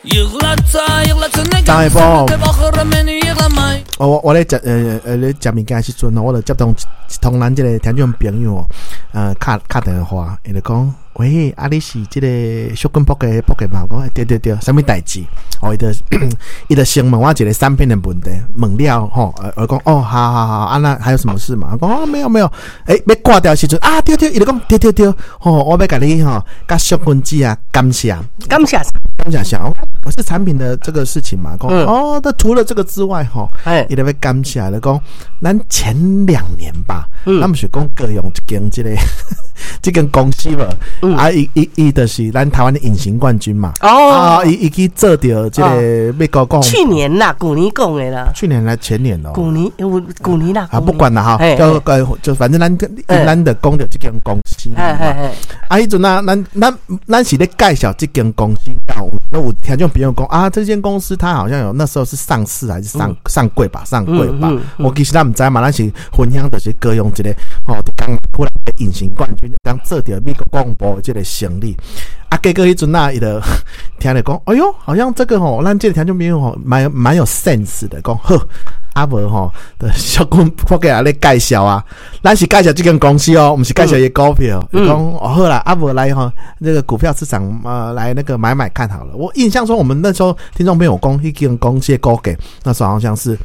张下晡我咧咧食物件时阵我就接通咱这个听众朋友打电话，伊就讲喂，你是这个小根博嘅嘛？我讲对，什么代志？伊就先问我一个产品的问题，问了吼，我讲好，那还有什么事嘛？我讲没有，要挂掉时阵对，伊就讲对，我要甲你甲小根子感谢啥？我是产品的这个事情嘛，讲那除了这个之外伊就要感谢，就讲咱前2年吧，咱们是讲各用一间这间公司嘛，伊就是咱台湾的隐形冠军嘛，伊去做到这个美国讲去年啦，去年讲的啦， 去年来前年去年啦， 不管啦就反正咱的讲到这间公司嘛，迄阵咱是咧介绍这间公司，那有听众朋友讲这间公司它好像有那时候是上市还是上柜吧，我其实咱唔知嘛，咱是分享就是各用一个刚出来的隐形冠军，刚做到美国广播这个胜利。结果迄阵伊就听了讲，哎呦，好像这个咱这个听众朋友蛮有 sense 的，讲好无的小公我给咧介绍咱是介绍这间公司不是介绍一个股票，讲好啦，无来那个股票市场来那个买看好了。我印象中我们那时候听众朋友讲，一间公司的股价那时候好像是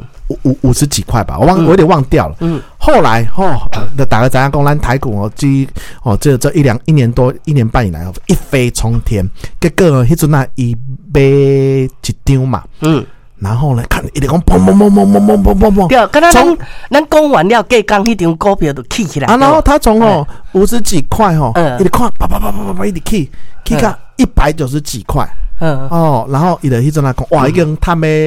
50几块吧，我有点忘掉了。后来大家知影讲咱台股这一年多1年半以来一飞冲天，结果迄阵伊买一张嘛，然后呢，看一直讲砰， 对，刚才咱讲完了，隔天迄张股票就起起来。 然后他从50几块一直看，啪，一直起到190几块。然后伊就迄阵来讲，哇，已经他买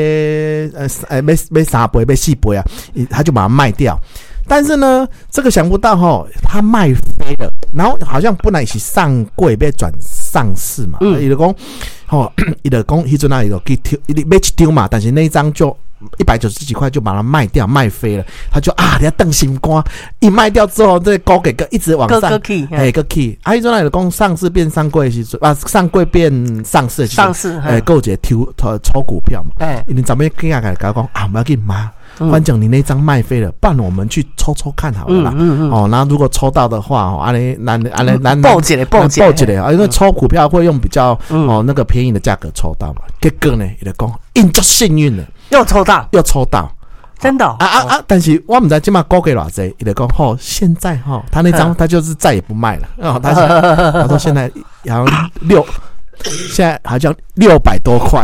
3倍、买4倍他就把它卖掉。但是呢，这个想不到他卖飞了，然后好像本来是上柜被转上市嘛，伊就讲伊就讲迄阵伊就去买一张嘛，但是那一张就190几块就把它卖掉，卖飞了，他就你要瞪心肝，一卖掉之后，这高给一直往上，个 key， 迄阵就讲上市变上柜时阵上柜变上市时阵，够一个抽股票嘛，你怎么跟人家讲不要紧嘛。反正你那张卖飞了，不然我们去抽看好了啦。然后如果抽到的话，咱报起来， 因为抽股票会用比较那个便宜的价格抽到嘛。结果呢，伊就讲因足幸运了，又抽到， 真的但是我不知道现在股价多少，伊就讲现在他那张他就是再也不卖了。他说现在好像现在好像600多块。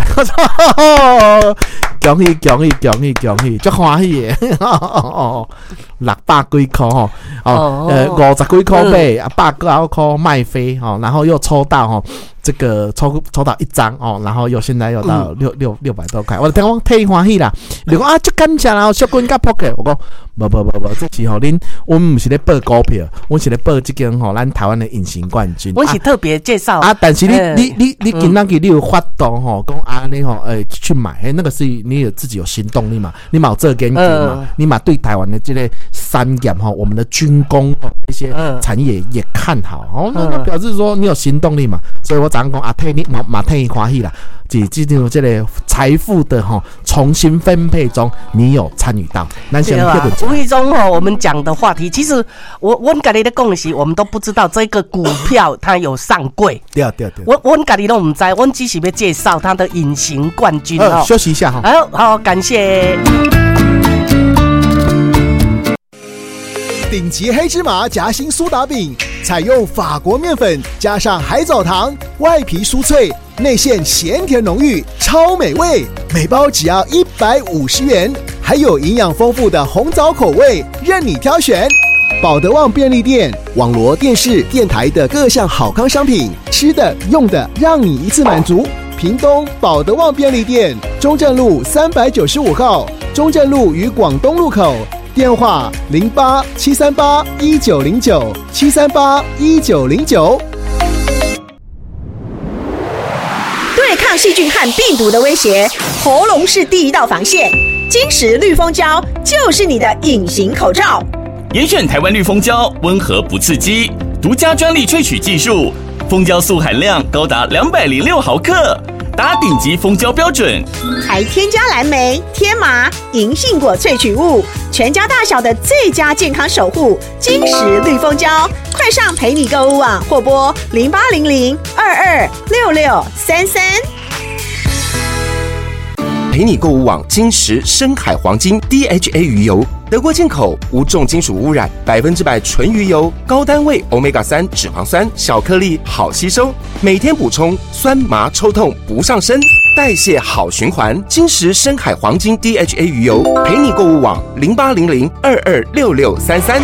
恭喜，足欢喜耶！600几块50几块买，100多块卖飞然后又抽到这个抽到1张然后现在又到600多块，我听讲太欢喜啦！你讲就感谢啦，小棍甲扑克，我讲不，这是恁，我们不是咧报股票，我是咧报这间咱台湾的隐形冠军。 我是特别介绍但是你今仔日你有发动讲你去买，那个是你有自己有行动力嘛？你嘛有这个研究嘛？你嘛对台湾的这个产业我们的军工一些产业也看好那表示说你有行动力嘛？所以我常讲替你嘛替你欢喜啦，进入这个财富的重新分配中，你有参与到。 对啊，无意中我们讲的话题，其实我家己咧讲的是，我们都不知道这个股票它有上柜。 对。 我家己都唔知，我只是要介绍它的隐形冠军休息一下好，感谢。 顶级黑芝麻夹心苏打饼，采用法国面粉加上海藻糖，外皮酥脆，内馅咸甜浓郁，超美味。每包只要150元，还有营养丰富的红枣口味，任你挑选。保德旺便利店网罗电视、电台的各项好康商品，吃的、用的，让你一次满足。屏东保德旺便利店，中正路395号，中正路与广东路口。电话08-738-1909，738-1909。 对抗细菌和病毒的威胁，喉咙是第一道防线。金石绿蜂胶就是你的隐形口罩。 严选台湾绿蜂胶，温和不刺激，独家专利萃取技术，蜂胶素含量高达206毫克， 达顶级蜂胶标准， 还添加蓝莓、天麻、银杏果萃取物，全家大小的最佳健康守护，金石绿蜂胶。快上陪你购物网或拨0800226633。 陪你购物网金石深海黄金 DHA 鱼油，德国进口，无重金属污染，100%纯鱼油，高单位 Omega-3 脂肪酸，小颗粒，好吸收，每天补充，酸麻抽痛不上身，代谢好循环。金石深海黄金 DHA 鱼油，陪你购物网0800226633。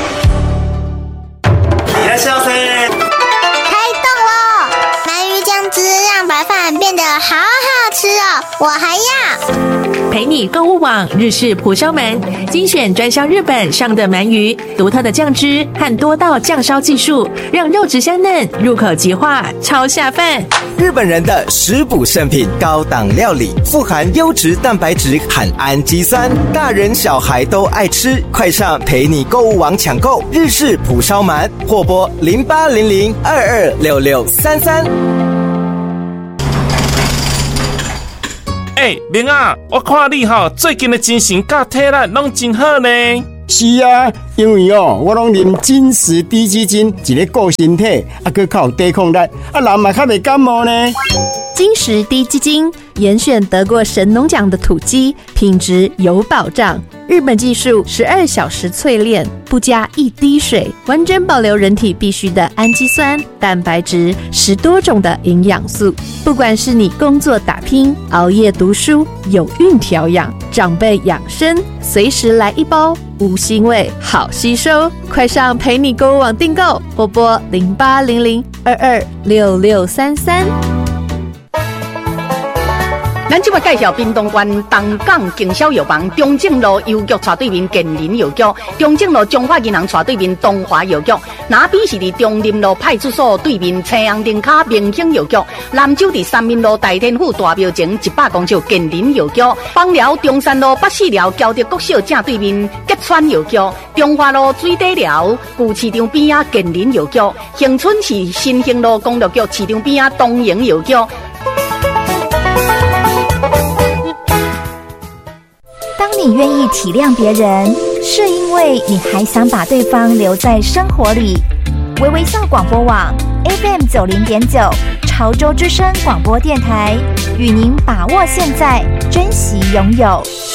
开动了！鳗鱼酱汁让白饭变得好好吃哦，我还要。 陪你购物网日式蒲烧鳗，精选专销日本上的鳗鱼，独特的酱汁和多道酱烧技术，让肉质香嫩，入口即化，超下饭。 日本人的食补圣品，高档料理，富含优质蛋白质和氨基酸，大人小孩都爱吃。快上陪你购物网抢购日式蒲烧鳗，或拨0800226633。 明啊，我看你最近的精神甲体力拢真好呢。 是啊，因为我拢啉金石低基金，一个顾身体，还靠抵抗力，人嘛较袂感冒呢。 金石低基金严选得过神农奖的土鸡，品质有保障。日本技术12小时淬炼，不加一滴水，完整保留人体必需的氨基酸、蛋白质，10多种的营养素。不管是你工作打拼、熬夜读书、有孕调养、长辈养生，随时来一包，无腥味，好吸收。快上陪你购物网订购，或拨0800226633。 咱即摆介绍屏东县东港经销药房中正路邮局斜对面健林药局，中正路中华银行斜对面东华药局，南边是伫中林路派出所对面青阳灯卡明兴药局，南州伫三民路大天府大庙前100公尺健林药局，枋寮中山路北四寮交德国小正对面吉川药局，中华路水底寮旧市场边仔健林药局，恒春市新兴路公路局市场边仔东营药局。 当你愿意体谅别人，是因为你还想把对方留在生活里。微微笑广播网 FM90.9 潮州之声广播电台，与您把握现在，珍惜拥有。